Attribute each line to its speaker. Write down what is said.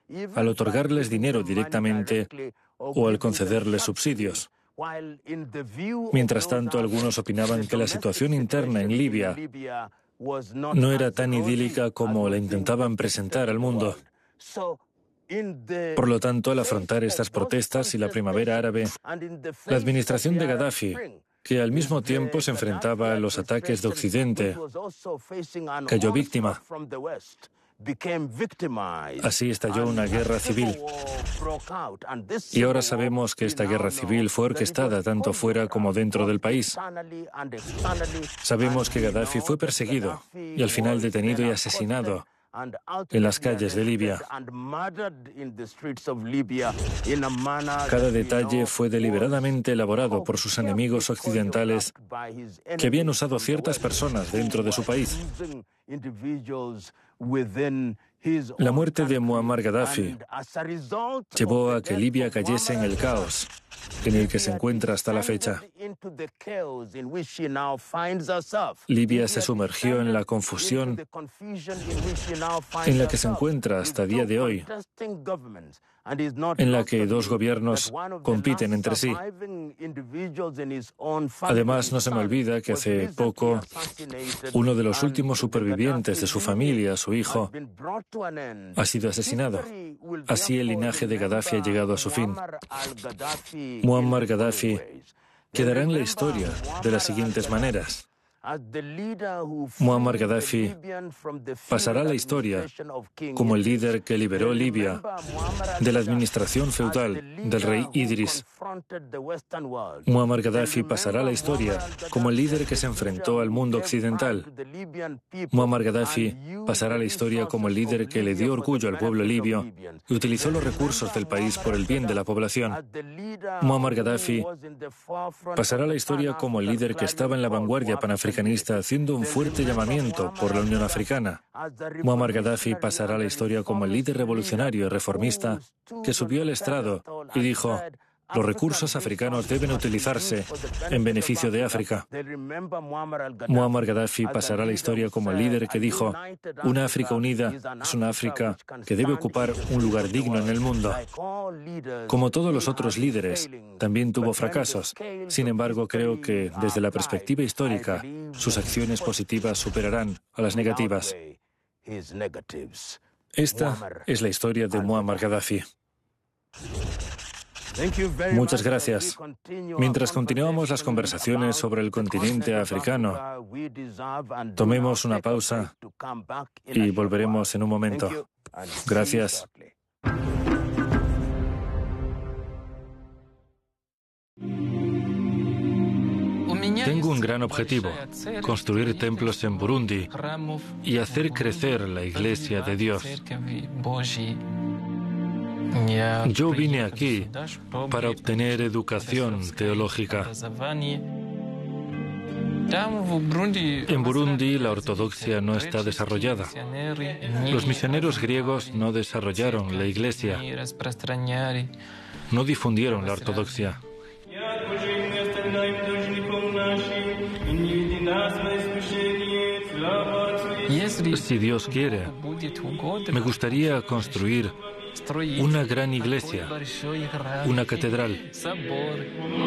Speaker 1: al otorgarles dinero directamente o al concederles subsidios. Mientras tanto, algunos opinaban que la situación interna en Libia no era tan idílica como la intentaban presentar al mundo. Por lo tanto, al afrontar estas protestas y la primavera árabe, la administración de Gaddafi, que al mismo tiempo se enfrentaba a los ataques de Occidente, cayó víctima. Así estalló una guerra civil. Y ahora sabemos que esta guerra civil fue orquestada tanto fuera como dentro del país. Sabemos que Gaddafi fue perseguido y al final detenido y asesinado en las calles de Libia. Cada detalle fue deliberadamente elaborado por sus enemigos occidentales que habían usado ciertas personas dentro de su país. La muerte de Muammar Gaddafi llevó a que Libia cayese en el caos en el que se encuentra hasta la fecha. Libia se sumergió en la confusión en la que se encuentra hasta el día de hoy, en la que dos gobiernos compiten entre sí. Además, no se me olvida que hace poco uno de los últimos supervivientes de su familia, su hijo, ha sido asesinado. Así el linaje de Gaddafi ha llegado a su fin. Muammar Gaddafi quedará en la historia de las siguientes maneras. Muammar Gaddafi pasará a la historia como el líder que liberó Libia de la administración feudal del rey Idris. Muammar Gaddafi pasará a la historia como el líder que se enfrentó al mundo occidental. Muammar Gaddafi pasará a la historia como el líder que le dio orgullo al pueblo libio y utilizó los recursos del país por el bien de la población. Muammar Gaddafi pasará a la historia como el líder que estaba en la vanguardia panafricanista haciendo un fuerte llamamiento por la Unión Africana. Muammar Gaddafi pasará a la historia como el líder revolucionario y reformista que subió al estrado y dijo: los recursos africanos deben utilizarse en beneficio de África. Muammar Gaddafi pasará a la historia como el líder que dijo: una África unida es una África que debe ocupar un lugar digno en el mundo. Como todos los otros líderes, también tuvo fracasos. Sin embargo, creo que, desde la perspectiva histórica, sus acciones positivas superarán a las negativas. Esta es la historia de Muammar Gaddafi. Muchas gracias. Mientras continuamos las conversaciones sobre el continente africano, tomemos una pausa y volveremos en un momento. Gracias. Tengo un gran objetivo: construir templos en Burundi y hacer crecer la Iglesia de Dios. Yo vine aquí para obtener educación teológica. En Burundi la ortodoxia no está desarrollada. Los misioneros griegos no desarrollaron la Iglesia, no difundieron la ortodoxia. Si Dios quiere, me gustaría construir una gran iglesia, una catedral.